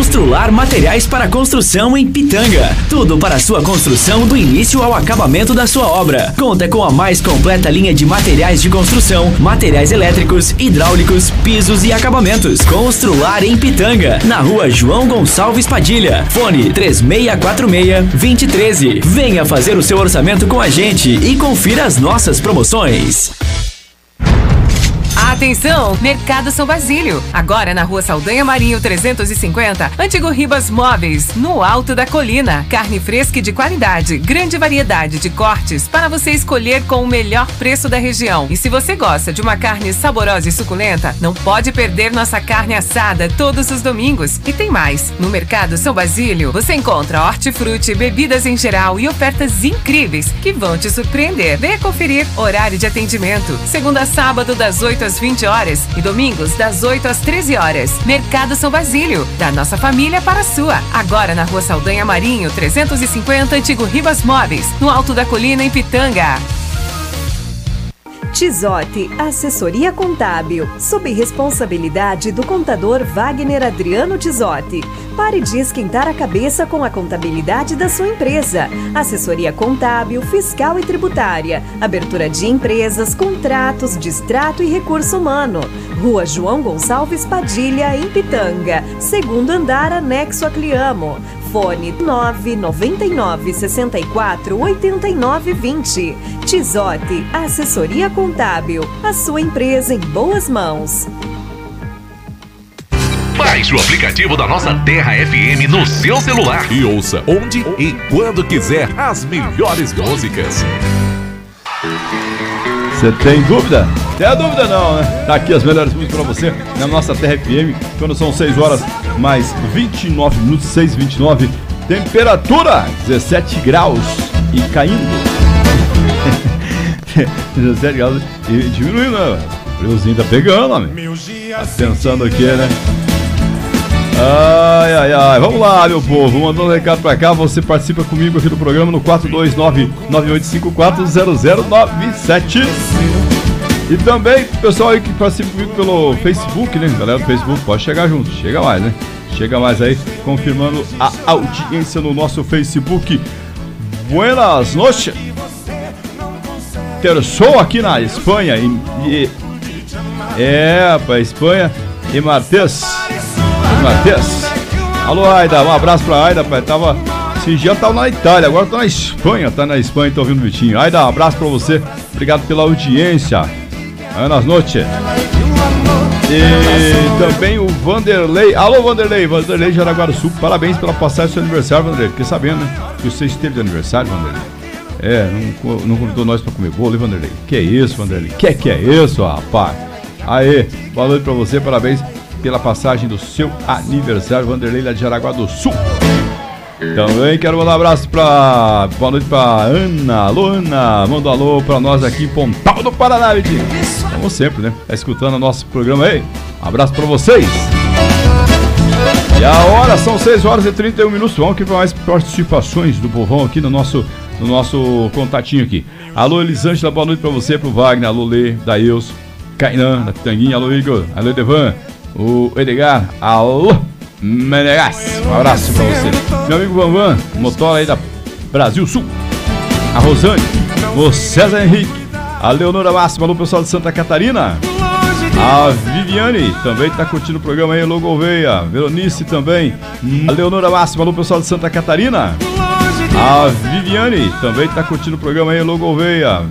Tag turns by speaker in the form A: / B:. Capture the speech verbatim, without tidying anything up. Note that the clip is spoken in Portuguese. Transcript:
A: Constrular Materiais para Construção em Pitanga. Tudo para a sua construção do início ao acabamento da sua obra. Conta com a mais completa linha de materiais de construção, materiais elétricos, hidráulicos, pisos e acabamentos. Constrular em Pitanga, na rua João Gonçalves Padilha. Fone três seis quatro seis, dois zero um três. Venha fazer o seu orçamento com a gente e confira as nossas promoções.
B: Atenção, Mercado São Basílio. Agora na Rua Saldanha Marinho trezentos e cinquenta, Antigo Ribas Móveis, no alto da colina. Carne fresca e de qualidade, grande variedade de cortes para você escolher com o melhor preço da região. E se você gosta de uma carne saborosa e suculenta, não pode perder nossa carne assada todos os domingos. E tem mais, no Mercado São Basílio você encontra hortifruti, bebidas em geral e ofertas incríveis que vão te surpreender. Venha conferir horário de atendimento, segunda a sábado das oito às vinte horas e domingos das oito às treze horas. Mercado São Basílio, da nossa família para a sua. Agora na Rua Saldanha Marinho trezentos e cinquenta, Antigo Ribas Móveis, no alto da colina em Pitanga.
C: Tizote, assessoria contábil, sob responsabilidade do contador Wagner Adriano Tizote. Pare de esquentar a cabeça com a contabilidade da sua empresa. Assessoria contábil, fiscal e tributária, abertura de empresas, contratos, distrato e recurso humano. Rua João Gonçalves Padilha, em Pitanga, segundo andar, anexo a Cliamo. Fone nove nove nove, seis quatro, oito nove dois zero. Tizote, assessoria contábil. A sua empresa em boas mãos.
D: Baixe o aplicativo da Nossa Terra F M no seu celular
E: e ouça onde e quando quiser as melhores músicas.
F: Você tem dúvida? Tem a dúvida não, né? Tá aqui as melhores músicas pra você na Nossa Terra F M, quando são seis horas mais vinte e nove minutos, seis e vinte e nove. Temperatura dezessete graus e caindo. dezessete graus e diminuindo, né? O friozinho tá pegando, homem. Tá pensando aqui, né? Ai, ai, ai, vamos lá, meu povo, mandando um recado pra cá, você participa comigo aqui do programa no quatro dois nove, nove oito cinco quatro, zero zero nove sete. E também, pessoal aí que participa comigo pelo Facebook, né, galera do Facebook, pode chegar junto, chega mais, né, chega mais aí, confirmando a audiência no nosso Facebook. Buenas noches. Terçou aqui na Espanha, e, e, é, rapaz, Espanha e Martês. Matheus. Alô, Aida, um abraço pra Aida, pai. Tava, esse dia eu tava na Itália, agora eu tô na Espanha, tá na Espanha, tô ouvindo o Vitinho. Aida, um abraço pra você, obrigado pela audiência. Buenas noches. E também o Vanderlei. Alô, Vanderlei, Vanderlei de Jaraguá do Sul, parabéns pela passagem do seu aniversário, Vanderlei. Fiquei sabendo, né, que você esteve de aniversário, Vanderlei. É, não, não convidou nós pra comer bolo, hein, Vanderlei? Que é isso, Vanderlei? Que que é isso, rapaz? Aê, boa noite pra você, parabéns pela passagem do seu aniversário, Vanderlei lá de Jaraguá do Sul. Também quero mandar um abraço pra... Boa noite pra Ana. Alô, Ana, manda um alô pra nós aqui em Pontal do Paraná, Vitinho. Como sempre, né? Tá escutando o nosso programa aí. Um abraço pra vocês. E a hora são seis horas e trinta e um minutos. Vamos aqui para mais participações do povão aqui no nosso, no nosso contatinho aqui. Alô, Elisângela, boa noite pra você, pro Wagner. Alô, Lê, Daílson, Cainã, da Pitanguinha. Alô, Igor. Alô, Devan. O Edgar, alô, Menegas, um abraço pra você. Meu amigo Vanvan, motor aí da Brasil Sul. A Rosane, o César Henrique, a Leonora Máxima, alô pessoal de Santa Catarina. A Viviane também tá curtindo o programa aí, alô Gouveia. Veronice também. A Leonora Máxima, alô pessoal de Santa Catarina. A Viviane também tá curtindo o programa aí, alô Gouveia.